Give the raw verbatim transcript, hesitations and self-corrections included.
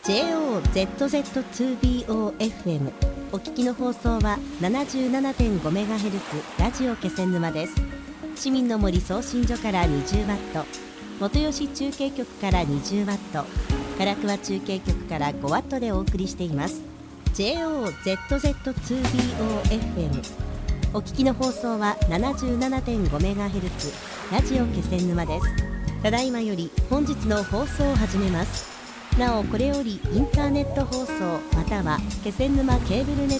ジェイオーゼットゼットツービーオーエフエム お聞きの放送は ななじゅうななてんごメガヘルツ ラジオ気仙沼です。市民の森送信所からにじゅうワット、元吉中継局からにじゅうワット、唐桑中継局からごワットでお送りしています。 ジェイオーゼットゼットツービーオーエフエム お聞きの放送は ななじゅうななてんごメガヘルツ ラジオ気仙沼です。ただいまより本日の放送を始めます。なおこれよりインターネット放送または気仙沼ケーブルネッ